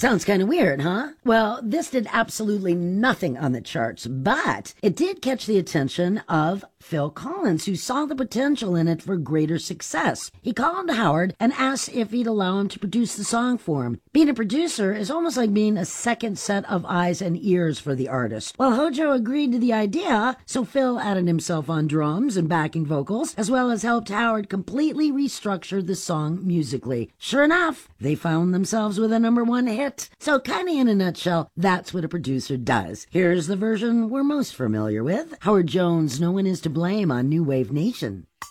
Sounds kind of weird, huh? Well, this did absolutely nothing on the charts, but it did catch the attention of Phil Collins, who saw the potential in it for greater success. He called Howard and asked if he'd allow him to produce the song for him. Being a producer is almost like being a second set of eyes and ears for the artist. Well, Hojo agreed to the idea, so Phil added himself on drums and backing vocals, as well as helped Howard completely restructure the song musically. Sure enough, they found themselves with a #1 hit. So kinda in a nutshell, that's what a producer does. Here's the version we're most familiar with. Howard Jones, No One Is to Blame on New Wave Nation.